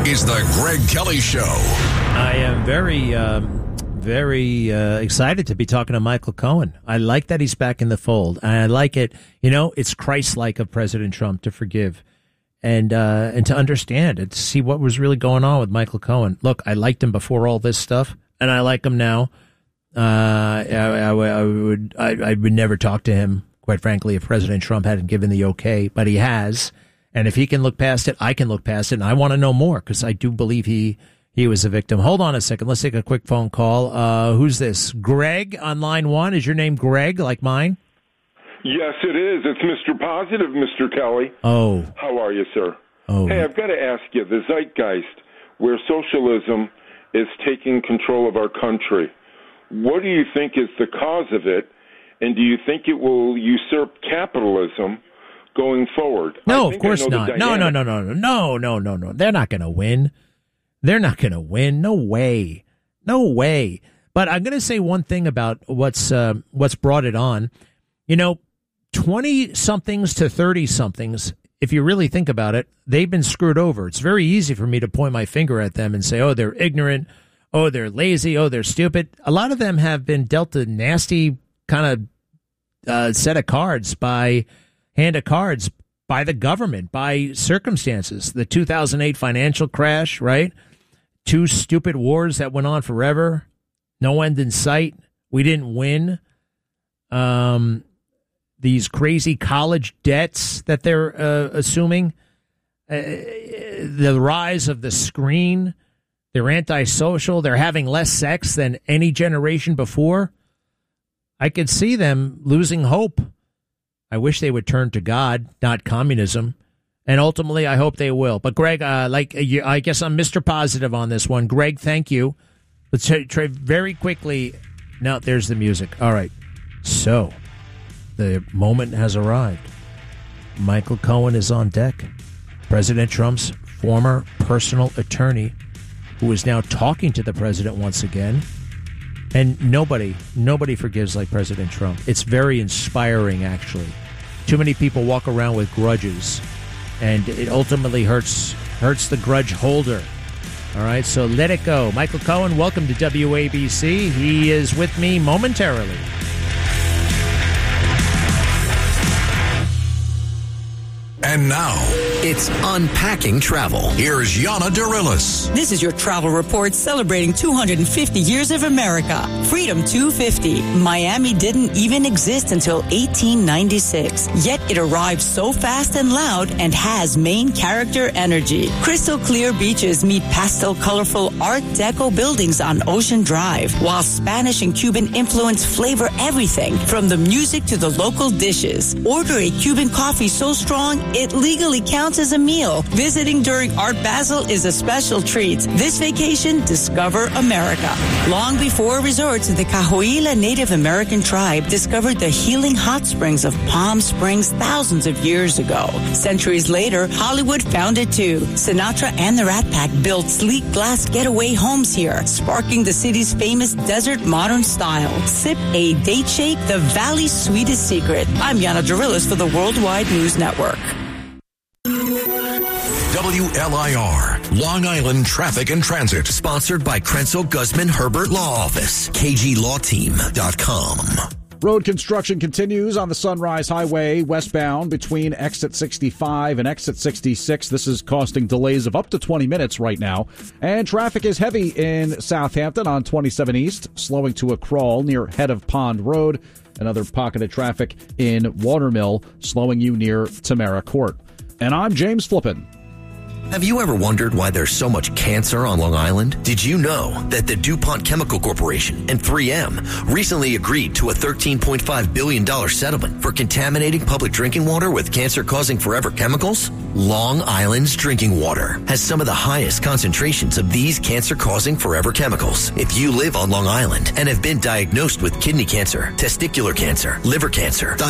is the Greg Kelly Show. I am very excited to be talking to Michael Cohen. I like that he's back in the fold. And I like it. You know, it's Christ-like of President Trump to forgive and to understand and to see what was really going on with Michael Cohen. Look, I liked him before all this stuff, and I like him now. I would never talk to him, quite frankly, if President Trump hadn't given the okay, but he has. And if he can look past it, I can look past it. And I want to know more because I do believe he was a victim. Hold on a second. Let's take a quick phone call. Who's this? Greg on line one. Is your name Greg like mine? Yes, it is. It's Mr. Positive, Mr. Kelly. Oh. How are you, sir? Oh. Hey, I've got to ask you, the zeitgeist where socialism is taking control of our country, what do you think is the cause of it? And do you think it will usurp capitalism going forward? No, of course not. No. They're not going to win. They're not going to win. No way. But I'm going to say one thing about what's brought it on. You know, 20-somethings to 30-somethings, if you really think about it, they've been screwed over. It's very easy for me to point my finger at them and say, oh, they're ignorant. Oh, they're lazy. Oh, they're stupid. A lot of them have been dealt a nasty kind of hand of cards by the government, by circumstances. The 2008 financial crash, right? 2 stupid wars that went on forever. No end in sight. We didn't win. These crazy college debts that they're assuming. The rise of the screen. They're antisocial. They're having less sex than any generation before. I could see them losing hope. I wish they would turn to God, not communism. And ultimately, I hope they will. But, Greg, I guess I'm Mr. Positive on this one. Greg, thank you. Let's try very quickly. Now, there's the music. All right. So, the moment has arrived. Michael Cohen is on deck. President Trump's former personal attorney, who is now talking to the president once again. And nobody forgives like President Trump. It's very inspiring, actually. Too many people walk around with grudges, and it ultimately hurts the grudge holder. All right, so let it go. Michael Cohen, welcome to WABC. He is with me momentarily. And now, it's Unpacking Travel. Here's Yana Dirilis. This is your travel report celebrating 250 years of America. Freedom 250. Miami didn't even exist until 1896. Yet it arrived so fast and loud and has main character energy. Crystal clear beaches meet pastel colorful Art Deco buildings on Ocean Drive, while Spanish and Cuban influence flavor everything from the music to the local dishes. Order a Cuban coffee so strong it legally counts as a meal. Visiting during Art Basel is a special treat. This vacation, discover America. Long before resorts, the Cahuilla Native American tribe discovered the healing hot springs of Palm Springs thousands of years ago. Centuries later, Hollywood found it too. Sinatra and the Rat Pack built sleek glass getaway homes here, sparking the city's famous desert modern style. Sip a date shake, the valley's sweetest secret. I'm Yana Dirilis for the Worldwide News Network. WLIR, Long Island Traffic and Transit. Sponsored by Krenzel Guzman Herbert Law Office. KGLawTeam.com. Road construction continues on the Sunrise Highway westbound between exit 65 and exit 66. This is costing delays of up to 20 minutes right now. And traffic is heavy in Southampton on 27 East, slowing to a crawl near Head of Pond Road. Another pocket of traffic in Watermill, slowing you near Tamara Court. And I'm James Flippin. Have you ever wondered why there's so much cancer on Long Island? Did you know that the DuPont Chemical Corporation and 3M recently agreed to a $13.5 billion settlement for contaminating public drinking water with cancer-causing forever chemicals? Long Island's drinking water has some of the highest concentrations of these cancer-causing forever chemicals. If you live on Long Island and have been diagnosed with kidney cancer, testicular cancer, liver cancer,